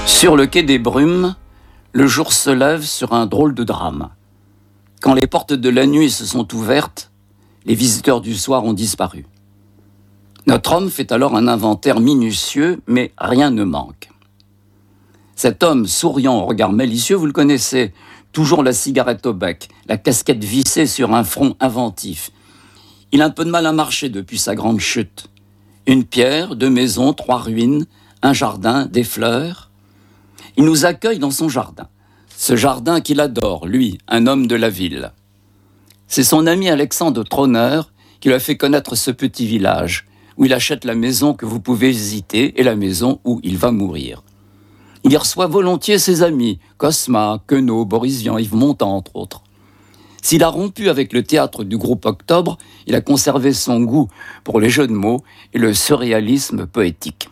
Sur le quai des Brumes, le jour se lève sur un drôle de drame. Quand les portes de la nuit se sont ouvertes, les visiteurs du soir ont disparu. Notre homme fait alors un inventaire minutieux, mais rien ne manque. Cet homme souriant au regard malicieux, vous le connaissez, toujours la cigarette au bec, la casquette vissée sur un front inventif. Il a un peu de mal à marcher depuis sa grande chute. Une pierre, 2 maisons, 3 ruines, un jardin, des fleurs. Il nous accueille dans son jardin. Ce jardin qu'il adore, lui, un homme de la ville. C'est son ami Alexandre Trauner qui lui a fait connaître ce petit village, où il achète la maison que vous pouvez visiter et la maison où il va mourir. Il y reçoit volontiers ses amis, Cosma, Queneau, Boris Vian, Yves Montand, entre autres. S'il a rompu avec le théâtre du groupe Octobre, il a conservé son goût pour les jeux de mots et le surréalisme poétique.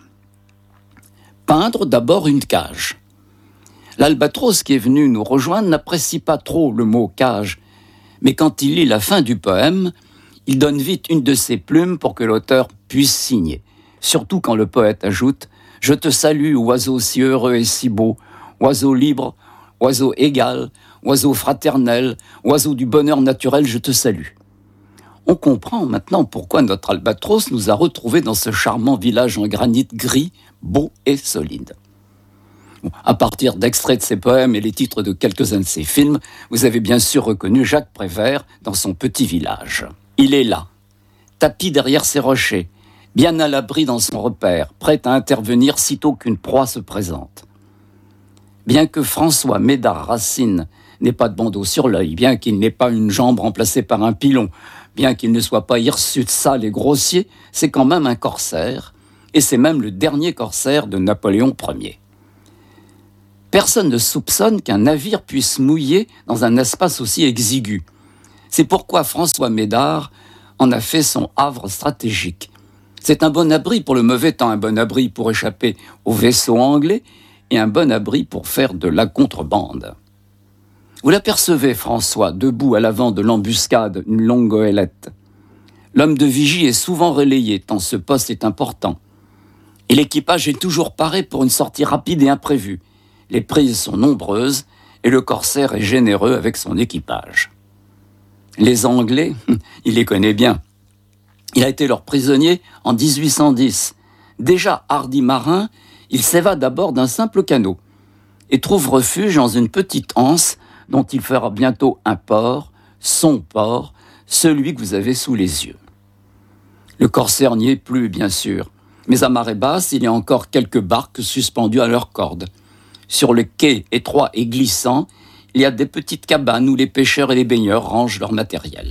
Peindre d'abord une cage. L'Albatros qui est venu nous rejoindre n'apprécie pas trop le mot cage, mais quand il lit la fin du poème, il donne vite une de ses plumes pour que l'auteur puisse signer. Surtout quand le poète ajoute « Je te salue, oiseau si heureux et si beau, oiseau libre, oiseau égal, oiseau fraternel, oiseau du bonheur naturel, je te salue. » On comprend maintenant pourquoi notre Albatros nous a retrouvés dans ce charmant village en granit gris, beau et solide. À partir d'extraits de ses poèmes et les titres de quelques-uns de ses films, vous avez bien sûr reconnu Jacques Prévert dans son petit village. Il est là, tapi derrière ses rochers, bien à l'abri dans son repère, prêt à intervenir sitôt qu'une proie se présente. Bien que François Médard Racine n'ait pas de bandeau sur l'œil, bien qu'il n'ait pas une jambe remplacée par un pilon, bien qu'il ne soit pas hirsute, sale et grossier, c'est quand même un corsaire, et c'est même le dernier corsaire de Napoléon Ier. Personne ne soupçonne qu'un navire puisse mouiller dans un espace aussi exigu. C'est pourquoi François Médard en a fait son havre stratégique. C'est un bon abri pour le mauvais temps, un bon abri pour échapper aux vaisseaux anglais et un bon abri pour faire de la contrebande. Vous l'apercevez, François, debout à l'avant de l'embuscade, une longue goélette. L'homme de vigie est souvent relayé, tant ce poste est important. Et l'équipage est toujours paré pour une sortie rapide et imprévue. Les prises sont nombreuses et le corsaire est généreux avec son équipage. Les Anglais, il les connaît bien. Il a été leur prisonnier en 1810. Déjà hardi marin, il s'évade à bord d'un simple canot et trouve refuge dans une petite anse dont il fera bientôt un port, son port, celui que vous avez sous les yeux. Le corsaire n'y est plus, bien sûr, mais à marée basse, il y a encore quelques barques suspendues à leurs cordes. Sur le quai étroit et glissant, il y a des petites cabanes où les pêcheurs et les baigneurs rangent leur matériel.